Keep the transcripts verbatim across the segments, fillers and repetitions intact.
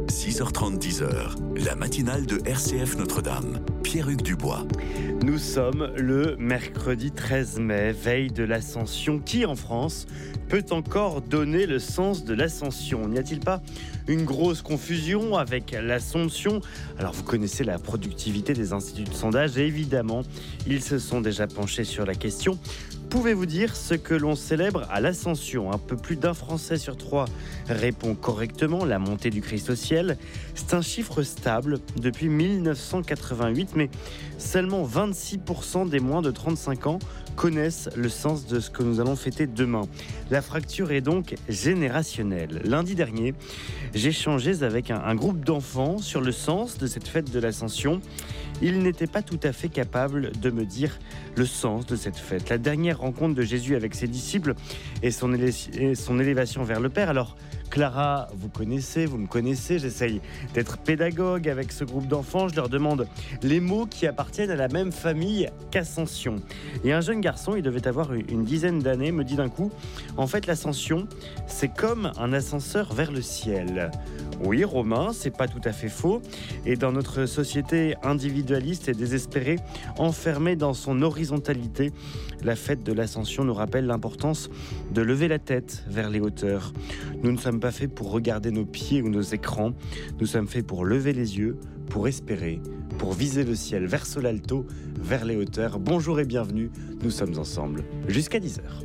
six heures trente, dix heures, la matinale de R C F Notre-Dame. Pierre-Hugues Dubois. Nous sommes le mercredi treize mai, veille de l'Ascension. Qui en France peut encore donner le sens de l'Ascension ? N'y a-t-il pas une grosse confusion avec l'Assomption ? Alors vous connaissez la productivité des instituts de sondage et évidemment, ils se sont déjà penchés sur la question. Pouvez-vous dire ce que l'on célèbre à l'Ascension ? Un peu plus d'un Français sur trois répond correctement, la montée du Christ au ciel. C'est un chiffre stable depuis mille neuf cent quatre-vingt-huit, mais seulement vingt-six pour cent des moins de trente-cinq ans connaissent le sens de ce que nous allons fêter demain. La fracture est donc générationnelle. Lundi dernier, j'échangeais avec un, un groupe d'enfants sur le sens de cette fête de l'Ascension. Ils n'étaient pas tout à fait capables de me dire le sens de cette fête. La dernière rencontre de Jésus avec ses disciples et son, élé- et son élévation vers le Père. Alors, Clara, vous connaissez, vous me connaissez, j'essaye d'être pédagogue avec ce groupe d'enfants. Je leur demande les mots qui appartiennent à la même famille qu'Ascension. Et un jeune garçon, il devait avoir une dizaine d'années, me dit d'un coup, en fait, l'Ascension, c'est comme un ascenseur vers le ciel. Oui, Romain, c'est pas tout à fait faux. Et dans notre société individualiste et désespérée, enfermée dans son horizontalité, la fête de l'Ascension nous rappelle l'importance de lever la tête vers les hauteurs. Nous ne sommes pas faits pour regarder nos pieds ou nos écrans. Nous sommes faits pour lever les yeux, pour espérer, pour viser le ciel, verso l'alto, vers les hauteurs. Bonjour et bienvenue, nous sommes ensemble jusqu'à dix heures.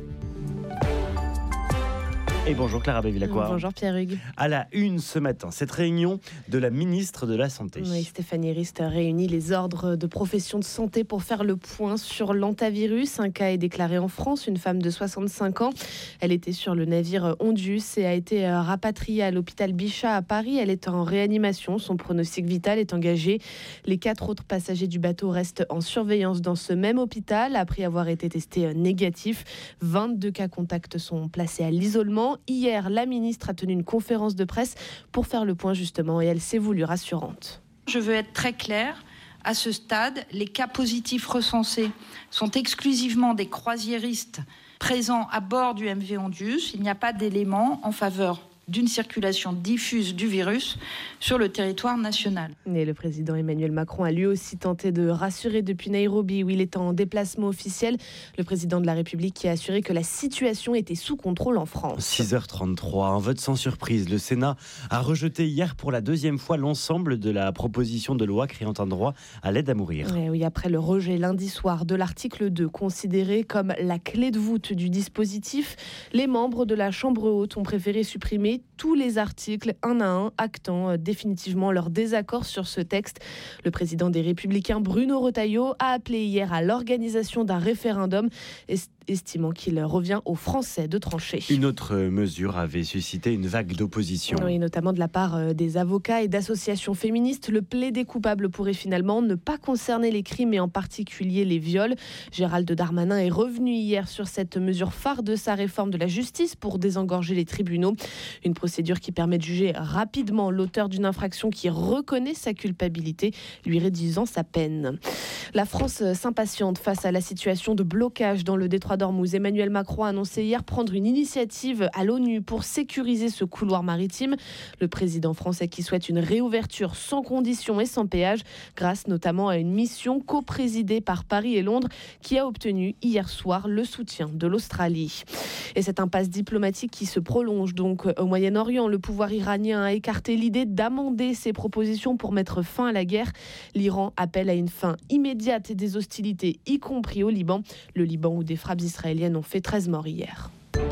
Et bonjour Clara Béville-Lacroix. Bonjour Pierre-Hugues. À la une ce matin, cette réunion de la ministre de la Santé. Oui, Stéphanie Rist réunit les ordres de professions de santé pour faire le point sur l'hantavirus. Un cas est déclaré en France, une femme de soixante-cinq ans. Elle était sur le navire Ondius et a été rapatriée à l'hôpital Bichat à Paris. Elle est en réanimation, son pronostic vital est engagé. Les quatre autres passagers du bateau restent en surveillance dans ce même hôpital après avoir été testés négatifs. vingt-deux cas contacts sont placés à l'isolement. Hier, la ministre a tenu une conférence de presse pour faire le point justement et elle s'est voulue rassurante. Je veux être très claire. À ce stade, les cas positifs recensés sont exclusivement des croisiéristes présents à bord du M V Ondius. Il n'y a pas d'éléments en faveur d'une circulation diffuse du virus sur le territoire national. Et le président Emmanuel Macron a lui aussi tenté de rassurer depuis Nairobi, où il est en déplacement officiel. Le président de la République qui a assuré que la situation était sous contrôle en France. six heures trente-trois, un vote sans surprise. Le Sénat a rejeté hier pour la deuxième fois l'ensemble de la proposition de loi créant un droit à l'aide à mourir. Et oui, après le rejet lundi soir de l'article deux, considéré comme la clé de voûte du dispositif, les membres de la Chambre haute ont préféré supprimer tous les articles un à un, actant définitivement leur désaccord sur ce texte. Le président des Républicains, Bruno Retailleau, a appelé hier à l'organisation d'un référendum, estimant qu'il revient aux Français de trancher. Une autre mesure avait suscité une vague d'opposition. Oui, notamment de la part des avocats et d'associations féministes. Le plaidé coupable pourrait finalement ne pas concerner les crimes et en particulier les viols. Gérald Darmanin est revenu hier sur cette mesure phare de sa réforme de la justice pour désengorger les tribunaux. Une procédure qui permet de juger rapidement l'auteur d'une infraction qui reconnaît sa culpabilité, lui réduisant sa peine. La France s'impatiente face à la situation de blocage dans le détroit d'Ormuz. Emmanuel Macron a annoncé hier prendre une initiative à l'ONU pour sécuriser ce couloir maritime. Le président français qui souhaite une réouverture sans condition et sans péage, grâce notamment à une mission coprésidée par Paris et Londres qui a obtenu hier soir le soutien de l'Australie. Et cette impasse diplomatique qui se prolonge donc au Moyen-Orient. Le pouvoir iranien a écarté l'idée d'amender ses propositions pour mettre fin à la guerre. L'Iran appelle à une fin immédiate des hostilités, y compris au Liban. Le Liban où des frappes israéliennes ont fait treize morts hier.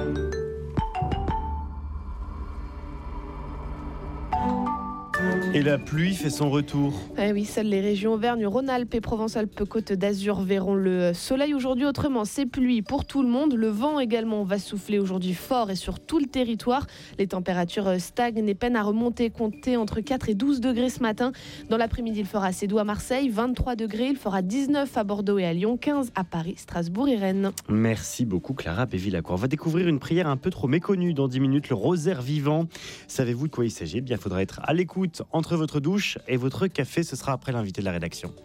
Et la pluie fait son retour. Eh oui, seules les régions Auvergne-Rhône-Alpes et Provence-Alpes-Côte d'Azur verront le soleil aujourd'hui. Autrement, c'est pluie pour tout le monde. Le vent également va souffler aujourd'hui fort et sur tout le territoire. Les températures stagnent et peinent à remonter, comptez entre quatre et douze degrés ce matin. Dans l'après-midi, il fera assez doux à Marseille, vingt-trois degrés. Il fera dix-neuf à Bordeaux et à Lyon, quinze à Paris, Strasbourg et Rennes. Merci beaucoup Clara Béville-Lacroix. On va découvrir une prière un peu trop méconnue dans dix minutes, le rosaire vivant. Savez-vous de quoi il s'agit ? Eh bien, il faudra être à l'écoute entre votre douche et votre café. Ce sera après l'invité de la rédaction.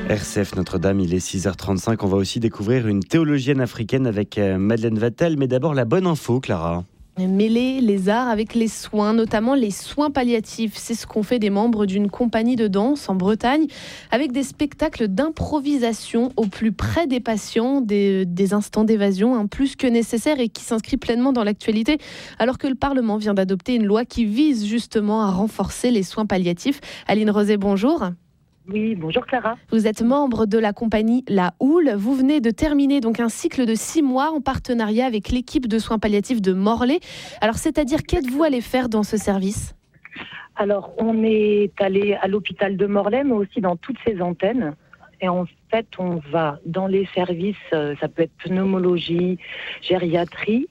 R C F Notre-Dame, il est six heures trente-cinq. On va aussi découvrir une théologienne africaine avec Madeleine Vatel. Mais d'abord, la bonne info, Clara. Mêler les arts avec les soins, notamment les soins palliatifs. C'est ce qu'ont fait des membres d'une compagnie de danse en Bretagne, avec des spectacles d'improvisation au plus près des patients, des, des instants d'évasion hein, plus que nécessaires et qui s'inscrit pleinement dans l'actualité, alors que le Parlement vient d'adopter une loi qui vise justement à renforcer les soins palliatifs. Aline Rosé, bonjour. Oui, bonjour Clara. Vous êtes membre de la compagnie La Houle. Vous venez de terminer donc un cycle de six mois en partenariat avec l'équipe de soins palliatifs de Morlaix. Alors, c'est-à-dire, qu'êtes-vous allé faire dans ce service ? Alors, on est allé à l'hôpital de Morlaix, mais aussi dans toutes ses antennes. Et en fait, on va dans les services, ça peut être pneumologie, gériatrie,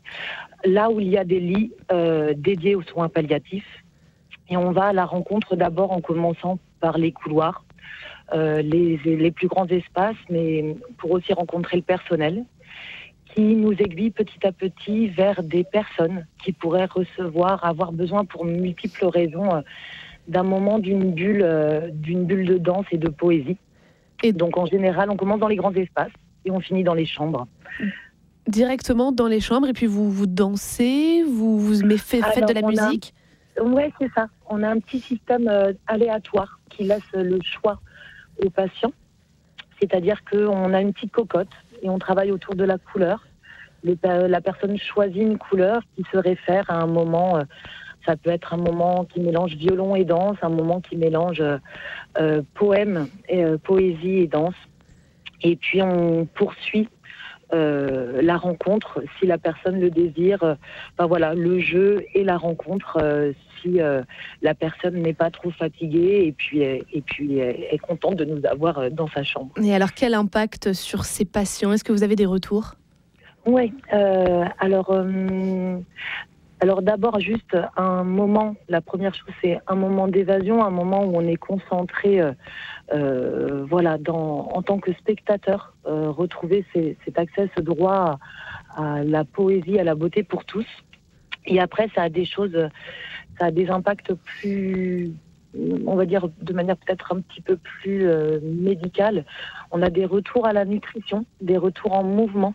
là où il y a des lits euh, dédiés aux soins palliatifs. Et on va à la rencontre d'abord en commençant par les couloirs. Euh, les, les plus grands espaces, mais pour aussi rencontrer le personnel qui nous aiguille petit à petit vers des personnes qui pourraient recevoir, avoir besoin pour multiples raisons euh, d'un moment d'une bulle, euh, d'une bulle de danse et de poésie. Et donc en général, on commence dans les grands espaces et on finit dans les chambres. Directement dans les chambres et puis vous, vous dansez, vous, vous mais fait, faites Alors, de la musique a... Oui, c'est ça. On a un petit système euh, aléatoire qui laisse le choix aux patients, c'est-à-dire qu'on a une petite cocotte et on travaille autour de la couleur. Les, la personne choisit une couleur qui se réfère à un moment, ça peut être un moment qui mélange violon et danse, un moment qui mélange euh, poème, et, euh, poésie et danse. Et puis on poursuit euh, la rencontre si la personne le désire. Euh, ben voilà, le jeu et la rencontre euh, si euh, la personne n'est pas trop fatiguée et puis, euh, et puis euh, est contente de nous avoir euh, dans sa chambre. Et alors, quel impact sur ces patients ? Est-ce que vous avez des retours ? Oui, euh, alors, euh, alors d'abord juste un moment, la première chose c'est un moment d'évasion, un moment où on est concentré euh, euh, voilà, dans, en tant que spectateur, euh, retrouver ces, cet accès, ce droit à, à la poésie, à la beauté pour tous. Et après, ça a des choses, ça a des impacts plus, on va dire de manière peut-être un petit peu plus euh, médicale. On a des retours à la nutrition, des retours en mouvement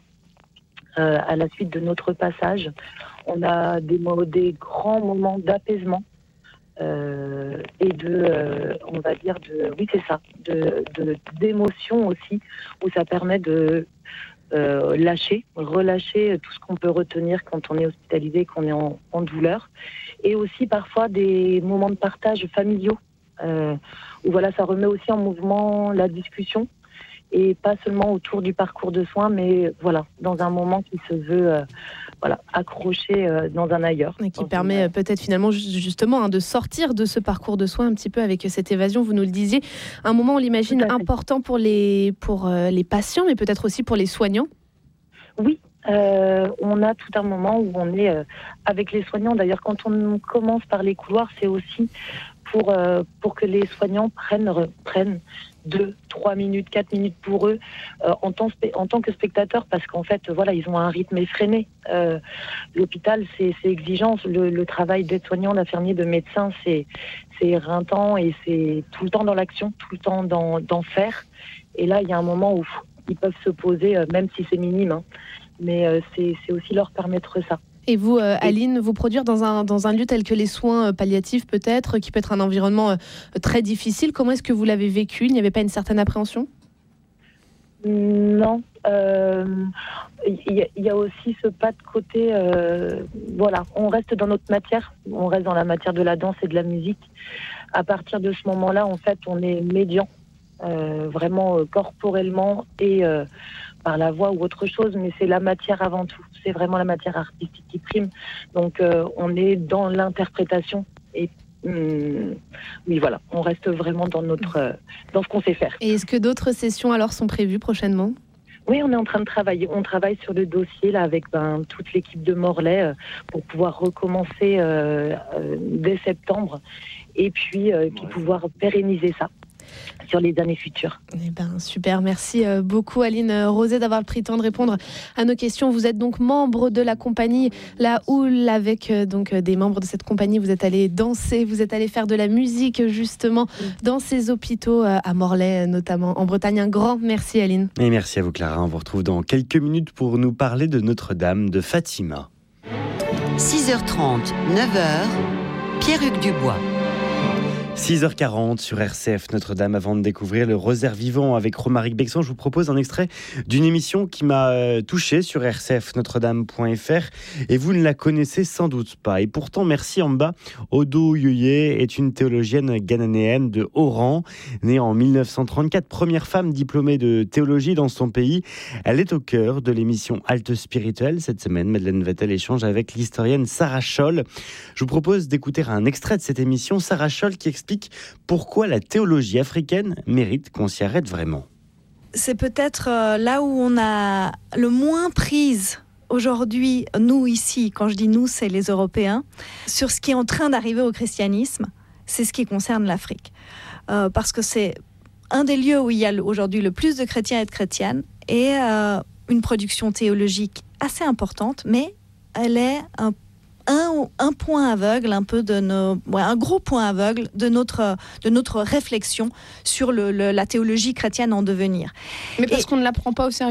euh, à la suite de notre passage. On a des, des grands moments d'apaisement euh, et de, euh, on va dire de, oui c'est ça, de, de d'émotion aussi, où ça permet de Euh, lâcher, relâcher tout ce qu'on peut retenir quand on est hospitalisé, qu'on est en, en douleur, et aussi parfois des moments de partage familiaux euh, où voilà, ça remet aussi en mouvement la discussion et pas seulement autour du parcours de soins, mais voilà, dans un moment qui se veut euh, voilà, accroché euh, dans un ailleurs. Et qui permet une... peut-être finalement justement hein, de sortir de ce parcours de soins un petit peu avec cette évasion, vous nous le disiez. Un moment, on l'imagine, important pour les, pour, euh, les patients, mais peut-être aussi pour les soignants. Oui, euh, on a tout un moment où on est euh, avec les soignants. D'ailleurs, quand on commence par les couloirs, c'est aussi pour, euh, pour que les soignants prennent, prennent deux, trois minutes, quatre minutes pour eux euh, en, tant, en tant que spectateurs, parce qu'en fait, voilà, ils ont un rythme effréné. Euh, l'hôpital, c'est, c'est exigeant. Le, le travail d'aide-soignant, d'infirmier, de médecin, c'est, c'est éreintant et c'est tout le temps dans l'action, tout le temps dans, dans faire. Et là, il y a un moment où ils peuvent se poser, euh, même si c'est minime, hein, mais euh, c'est, c'est aussi leur permettre ça. Et vous, euh, Aline, vous produire dans un, dans un lieu tel que les soins palliatifs peut-être, qui peut être un environnement euh, très difficile, comment est-ce que vous l'avez vécu ? Il n'y avait pas une certaine appréhension ? Non. Il euh, y, y a aussi ce pas de côté, euh, voilà, on reste dans notre matière, on reste dans la matière de la danse et de la musique. À partir de ce moment-là, en fait, on est médian, euh, vraiment euh, corporellement et euh, par la voix ou autre chose, mais c'est la matière avant tout. C'est vraiment la matière artistique qui prime. Donc, euh, on est dans l'interprétation. Et hum, oui, voilà, on reste vraiment dans notre, euh, dans ce qu'on sait faire. Et est-ce que d'autres sessions alors sont prévues prochainement ? Oui, on est en train de travailler. On travaille sur le dossier là avec ben, toute l'équipe de Morlaix euh, pour pouvoir recommencer euh, euh, dès septembre et puis euh, puis pouvoir pérenniser ça. sur les années futures. Eh ben, super, merci beaucoup Aline Rosé d'avoir pris le temps de répondre à nos questions. Vous êtes donc membre de la compagnie La Houle, avec donc des membres de cette compagnie. Vous êtes allé danser, vous êtes allé faire de la musique justement dans ces hôpitaux à Morlaix notamment en Bretagne. Un grand merci Aline. Et merci à vous Clara, on vous retrouve dans quelques minutes pour nous parler de Notre-Dame de Fatima. six heures trente, neuf heures, Pierre-Hugues Dubois. six heures quarante sur R C F Notre-Dame. Avant de découvrir le rosaire vivant avec Romaric Bexon, je vous propose un extrait d'une émission qui m'a touché sur r c f notre dame point f r et vous ne la connaissez sans doute pas. Et pourtant, merci Amba Odo-Yoye est une théologienne ghananéenne de haut rang, née en mille neuf cent trente-quatre, première femme diplômée de théologie dans son pays. Elle est au cœur de l'émission Halte Spirituelle. Cette semaine, Madeleine Vatel échange avec l'historienne Sarah Scholl. Je vous propose d'écouter un extrait de cette émission. Sarah Scholl qui explique pourquoi la théologie africaine mérite qu'on s'y arrête vraiment. C'est peut-être là où on a le moins prise aujourd'hui, nous ici, quand je dis nous, c'est les Européens, sur ce qui est en train d'arriver au christianisme, c'est ce qui concerne l'Afrique. Euh, parce que c'est un des lieux où il y a aujourd'hui le plus de chrétiens et de chrétiennes, et euh, une production théologique assez importante, mais elle est un Un, un point aveugle, un peu de nos, ouais, un gros point aveugle de notre, de notre réflexion sur le, le, la théologie chrétienne en devenir. Mais parce Et qu'on ne la prend pas au sérieux ?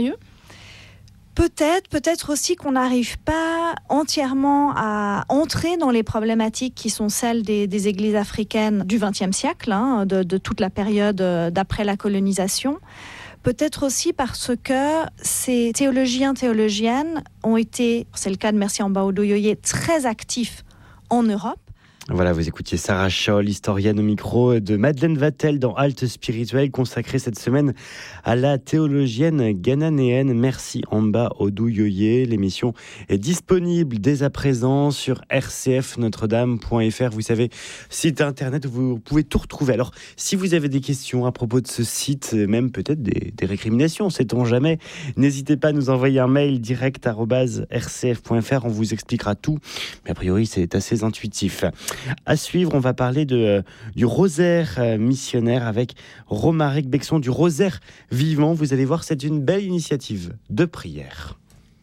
Peut-être, peut-être aussi qu'on n'arrive pas entièrement à entrer dans les problématiques qui sont celles des, des églises africaines du vingtième siècle, hein, de, de toute la période d'après la colonisation. Peut-être aussi parce que ces théologiens, théologiennes ont été, c'est le cas de Merci Amba Odo-Yoye, très actifs en Europe. Voilà, vous écoutiez Sarah Scholl, historienne au micro de Madeleine Vatel dans Halte Spirituelle, consacrée cette semaine à la théologienne ghananéenne Merci Amba Odo-Yoye. L'émission est disponible dès à présent sur r c f notre dame point f r. Vous savez, site internet où vous pouvez tout retrouver. Alors, si vous avez des questions à propos de ce site, même peut-être des, des récriminations, sait-on jamais, n'hésitez pas à nous envoyer un mail direct arobase r c f point f r. On vous expliquera tout, mais a priori, c'est assez intuitif. À suivre, on va parler de, euh, du rosaire euh, missionnaire avec Romaric Bexon, du rosaire vivant. Vous allez voir, c'est une belle initiative de prière.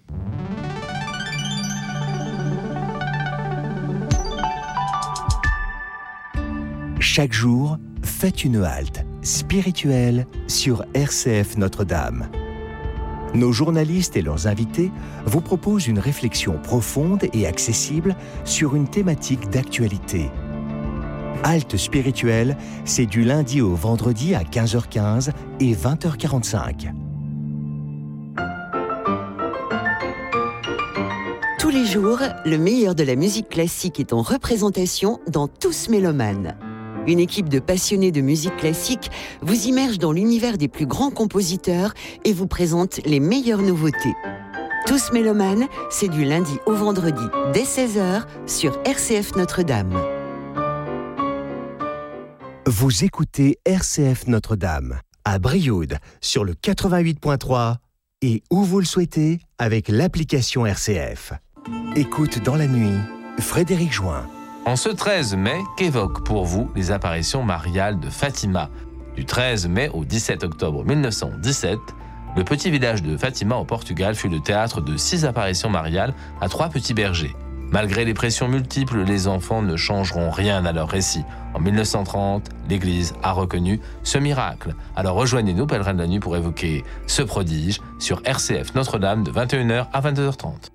Chaque jour, faites une halte spirituelle sur R C F Notre-Dame. Nos journalistes et leurs invités vous proposent une réflexion profonde et accessible sur une thématique d'actualité. Halte spirituelle, c'est du lundi au vendredi à quinze heures quinze et vingt heures quarante-cinq. Tous les jours, le meilleur de la musique classique est en représentation dans Tous Mélomanes. Une équipe de passionnés de musique classique vous immerge dans l'univers des plus grands compositeurs et vous présente les meilleures nouveautés. Tous Mélomanes, c'est du lundi au vendredi dès seize heures sur R C F Notre-Dame. Vous écoutez R C F Notre-Dame à Brioude sur le quatre-vingt-huit point trois et où vous le souhaitez avec l'application R C F. Écoute dans la nuit, Frédéric Join. En ce treize mai, qu'évoquent pour vous les apparitions mariales de Fatima ? Du treize mai au dix-sept octobre mille neuf cent dix-sept, le petit village de Fatima au Portugal fut le théâtre de six apparitions mariales à trois petits bergers. Malgré les pressions multiples, les enfants ne changeront rien à leur récit. En mille neuf cent trente, l'Église a reconnu ce miracle. Alors rejoignez-nous, pèlerins de la nuit, pour évoquer ce prodige sur R C F Notre-Dame de vingt et une heures à vingt-deux heures trente.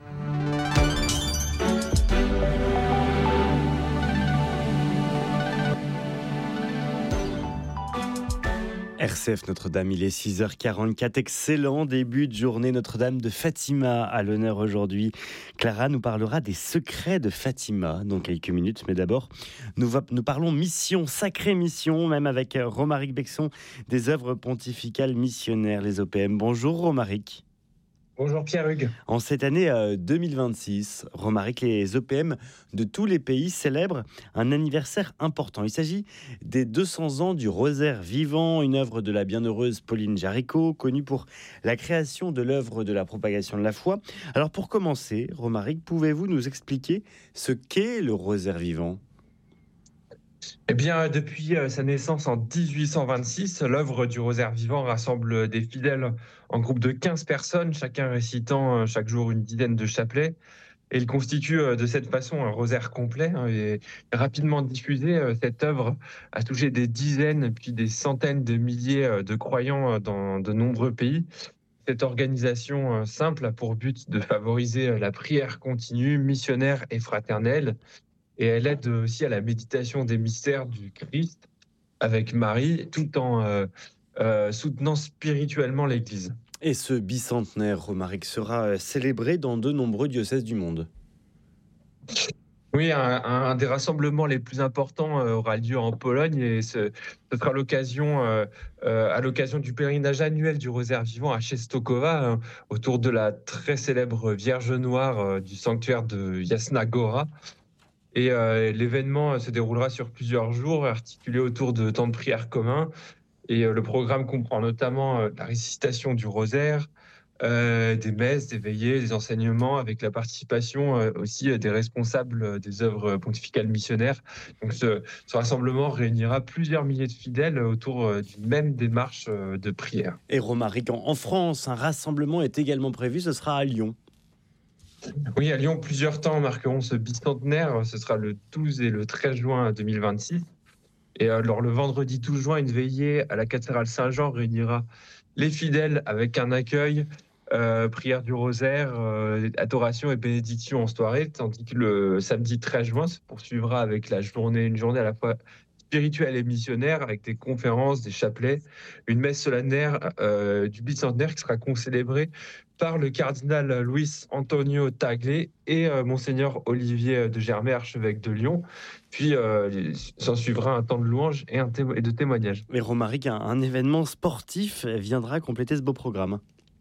R C F Notre-Dame, il est six heures quarante-quatre. Excellent début de journée Notre-Dame de Fatima à l'honneur aujourd'hui. Clara nous parlera des secrets de Fatima dans quelques minutes. Mais d'abord, nous, va, nous parlons mission, sacrée mission, même avec Romaric Bexon, des œuvres pontificales missionnaires, les O P M. Bonjour Romaric. Bonjour Pierre-Hugues. En cette année euh, deux mille vingt-six, Romaric, les O P M de tous les pays célèbrent un anniversaire important. Il s'agit des deux cents ans du rosaire vivant, une œuvre de la bienheureuse Pauline Jaricot, connue pour la création de l'œuvre de la propagation de la foi. Alors pour commencer, Romaric, pouvez-vous nous expliquer ce qu'est le rosaire vivant ? Eh bien, depuis euh, sa naissance en dix-huit cent vingt-six, l'œuvre du Rosaire vivant rassemble des fidèles en groupe de quinze personnes, chacun récitant euh, chaque jour une dizaine de chapelets. Et il constitue euh, de cette façon un rosaire complet. Hein, et rapidement diffusée, euh, cette œuvre a touché des dizaines, puis des centaines de milliers euh, de croyants euh, dans de nombreux pays. Cette organisation euh, simple a pour but de favoriser euh, la prière continue, missionnaire et fraternelle. Et elle aide aussi à la méditation des mystères du Christ avec Marie, tout en euh, euh, soutenant spirituellement l'Église. Et ce bicentenaire, Romaric, sera célébré dans de nombreux diocèses du monde. Oui, un, un, un des rassemblements les plus importants euh, aura lieu en Pologne et ce, ce sera l'occasion, euh, euh, à l'occasion du pèlerinage annuel du Rosaire vivant à Czestochowa, hein, autour de la très célèbre Vierge Noire euh, du sanctuaire de Jasna Góra. Et euh, l'événement se déroulera sur plusieurs jours, articulé autour de temps de prière communs. Et euh, le programme comprend notamment euh, la récitation du rosaire, euh, des messes, des veillées, des enseignements, avec la participation euh, aussi euh, des responsables euh, des œuvres pontificales missionnaires. Donc ce, ce rassemblement réunira plusieurs milliers de fidèles autour euh, d'une même démarche euh, de prière. Et Romaric, en, en France, un rassemblement est également prévu, ce sera à Lyon. Oui, à Lyon, plusieurs temps marqueront ce bicentenaire. Ce sera le douze et le treize juin deux mille vingt-six. Et alors, le vendredi douze juin, une veillée à la cathédrale Saint-Jean réunira les fidèles avec un accueil, euh, prière du rosaire, euh, adoration et bénédiction en soirée, tandis que le samedi treize juin se poursuivra avec la journée, une journée à la fois spirituelle et missionnaire, avec des conférences, des chapelets, une messe solennelle euh, du bicentenaire qui sera concélébrée par le cardinal Luis Antonio Tagle et euh, monseigneur Olivier de Germay, archevêque de Lyon. Puis euh, s'en suivra un temps de louange et, un témo- et de témoignages. Mais Romaric, un, un événement sportif viendra compléter ce beau programme.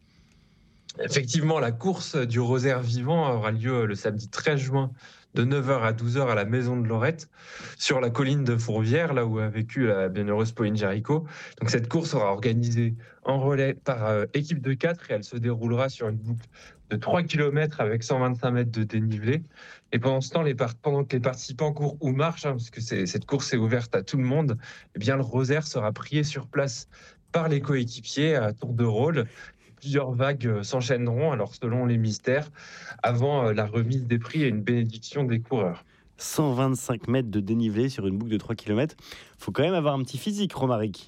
Effectivement, la course du Rosaire vivant aura lieu le samedi treize juin de neuf heures à douze heures à la Maison de Lorette, sur la colline de Fourvière, là où a vécu la bienheureuse Pauline Jaricot. Donc cette course sera organisée en relais par euh, équipe de quatre et elle se déroulera sur une boucle de trois kilomètres avec cent vingt-cinq mètres de dénivelé. Et pendant ce temps, les part- pendant que les participants courent ou marchent, hein, parce que c'est, cette course est ouverte à tout le monde, eh bien, le rosaire sera prié sur place par les coéquipiers à tour de rôle. Plusieurs vagues s'enchaîneront, alors selon les mystères, avant la remise des prix et une bénédiction des coureurs. cent vingt-cinq mètres de dénivelé sur une boucle de trois kilomètres. Il faut quand même avoir un petit physique, Romaric.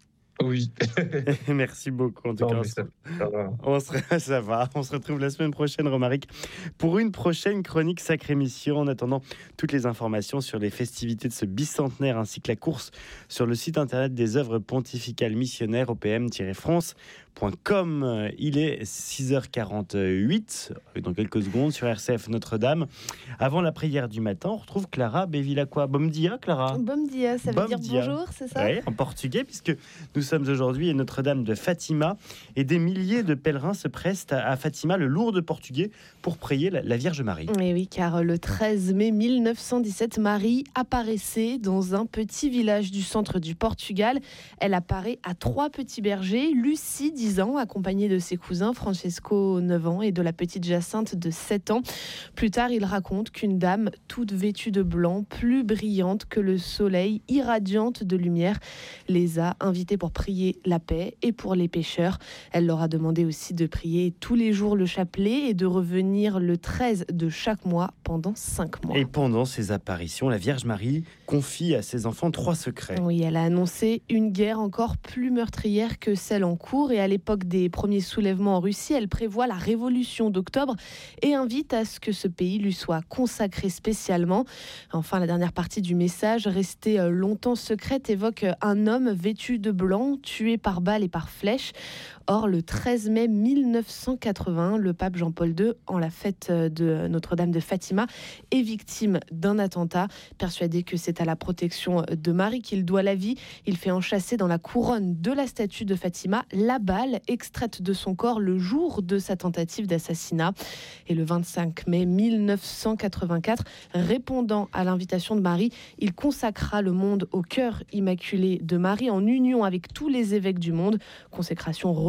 Oui. Merci beaucoup. En tout Non, cas, ça, ça va. On se, ça va. On se retrouve la semaine prochaine, Romaric, pour une prochaine chronique Sacrée Mission. En attendant, toutes les informations sur les festivités de ce bicentenaire ainsi que la course sur le site internet des œuvres pontificales missionnaires, o p m tiret france point com. Il est six heures quarante-huit, dans quelques secondes, sur R C F Notre-Dame. Avant la prière du matin, on retrouve Clara Bevilacqua. Bom dia, Clara. Bom dia, ça veut Bom dire dia. bonjour, c'est ça? Oui, en portugais, puisque nous sommes aujourd'hui à Notre-Dame de Fatima et des milliers de pèlerins se prestent à Fatima, le lourd portugais, pour prier la, la Vierge Marie. Et oui, car le treize mai mille neuf cent dix-sept, Marie apparaissait dans un petit village du centre du Portugal. Elle apparaît à trois petits bergers, Lucie, dix ans, accompagnée de ses cousins, Francesco, neuf ans, et de la petite Jacinthe de sept ans. Plus tard, il raconte qu'une dame, toute vêtue de blanc, plus brillante que le soleil, irradiante de lumière, les a invités pour prier la paix et pour les pécheurs. Elle leur a demandé aussi de prier tous les jours le chapelet et de revenir le treize de chaque mois pendant cinq mois. Et pendant ces apparitions, la Vierge Marie confie à ses enfants trois secrets. Oui, elle a annoncé une guerre encore plus meurtrière que celle en cours, et à l'époque des premiers soulèvements en Russie, elle prévoit la révolution d'octobre et invite à ce que ce pays lui soit consacré spécialement. Enfin, la dernière partie du message, restée longtemps secrète, évoque un homme vêtu de blanc, tué par balles et par flèches. Or, le treize mai mille neuf cent quatre-vingt, le pape Jean-Paul deux, en la fête de Notre-Dame de Fatima, est victime d'un attentat. Persuadé que c'est à la protection de Marie qu'il doit la vie, il fait enchâsser dans la couronne de la statue de Fatima la balle extraite de son corps le jour de sa tentative d'assassinat. Et le vingt-cinq mai mille neuf cent quatre-vingt-quatre, répondant à l'invitation de Marie, il consacra le monde au cœur immaculé de Marie en union avec tous les évêques du monde. Consécration renouvelée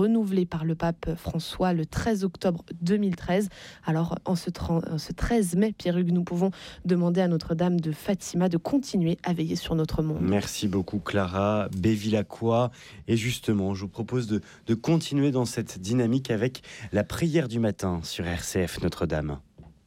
renouvelée par le pape François le treize octobre deux mille treize. Alors, en ce, en ce treize mai, Pierre-Hugues, nous pouvons demander à Notre-Dame de Fatima de continuer à veiller sur notre monde. Merci beaucoup, Clara Bevilacqua. Et justement, je vous propose de, de continuer dans cette dynamique avec la prière du matin sur R C F Notre-Dame.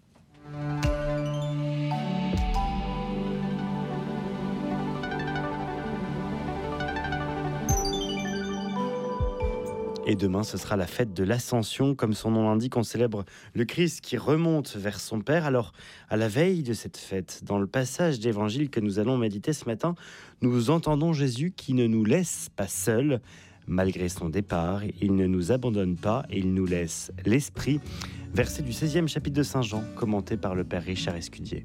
Et demain, ce sera la fête de l'Ascension. Comme son nom l'indique, on célèbre le Christ qui remonte vers son Père. Alors, à la veille de cette fête, dans le passage d'évangile que nous allons méditer ce matin, nous entendons Jésus qui ne nous laisse pas seuls. Malgré son départ, il ne nous abandonne pas et il nous laisse l'Esprit. Verset du seizième chapitre de Saint Jean, commenté par le Père Richard Escudier.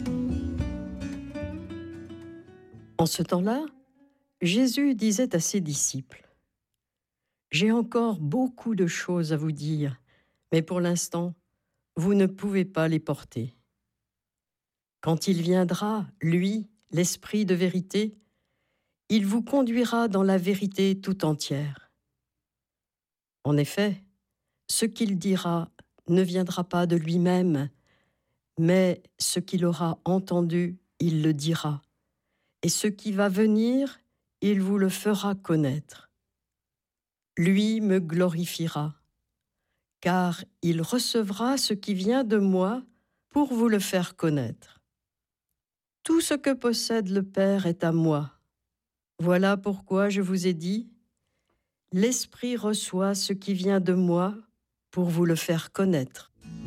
En ce temps-là, Jésus disait à ses disciples: j'ai encore beaucoup de choses à vous dire, mais pour l'instant, vous ne pouvez pas les porter. Quand il viendra, lui, l'Esprit de vérité, il vous conduira dans la vérité tout entière. En effet, ce qu'il dira ne viendra pas de lui-même, mais ce qu'il aura entendu, il le dira, et ce qui va venir, il vous le fera connaître. Lui me glorifiera, car il recevra ce qui vient de moi pour vous le faire connaître. Tout ce que possède le Père est à moi. Voilà pourquoi je vous ai dit, l'Esprit reçoit ce qui vient de moi pour vous le faire connaître.